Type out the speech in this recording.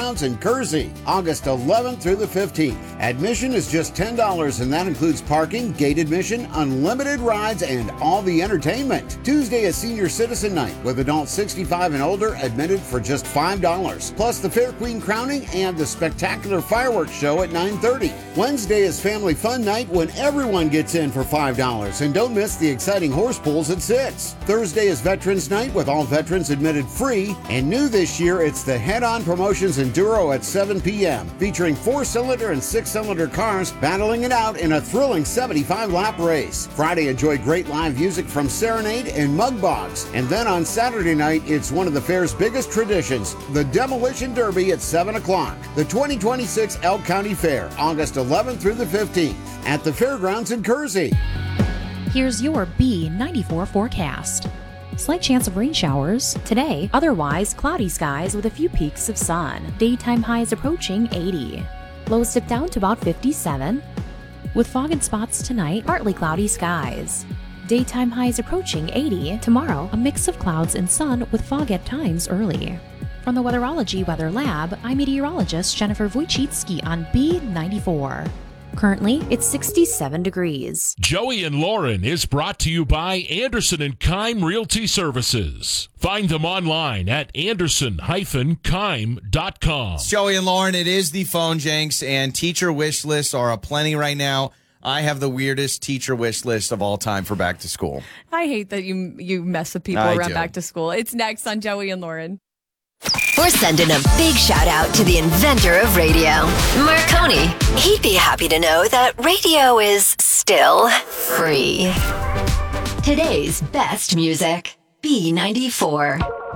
Fairgrounds in Kersey, August 11th through the 15th. Admission is just $10, and that includes parking, gate admission, unlimited rides, and all the entertainment. Tuesday is Senior Citizen Night, with adults 65 and older admitted for just $5, plus the Fair Queen crowning and the spectacular fireworks show at 9:30. Wednesday is Family Fun Night, when everyone gets in for $5, and don't miss the exciting horse pulls at 6. Thursday is Veterans Night, with all veterans admitted free, and new this year, it's the Head On Promotions Enduro at 7 p.m., featuring 4-cylinder and 6-cylinder cars battling it out in a thrilling 75-lap race. Friday, enjoy great live music from Serenade and Mug Bogs, and then on Saturday night, it's one of the fair's biggest traditions, the Demolition Derby at 7 o'clock. The 2026 Elk County Fair, August 11th through the 15th, at the Fairgrounds in Kersey. Here's your B94 forecast. Slight chance of rain showers today, otherwise cloudy skies with a few peaks of sun. Daytime highs approaching 80. Lows dip down to about 57. With fog in spots tonight, partly cloudy skies. Daytime highs approaching 80. Tomorrow, a mix of clouds and sun with fog at times early. From the Weatherology Weather Lab, I'm meteorologist Jennifer Wojcicki on B94. Currently, it's 67 degrees. Joey and Lauren is brought to you by Anderson & Keim Realty Services. Find them online at anderson-keim.com. Joey and Lauren, it is the phone janks, and teacher wish lists are aplenty right now. I have the weirdest teacher wish list of all time for back to school. I hate that you mess with people around back to school. It's next on Joey and Lauren. We're sending a big shout out to the inventor of radio, Marconi. He'd be happy to know that radio is still free. Today's best music, B94.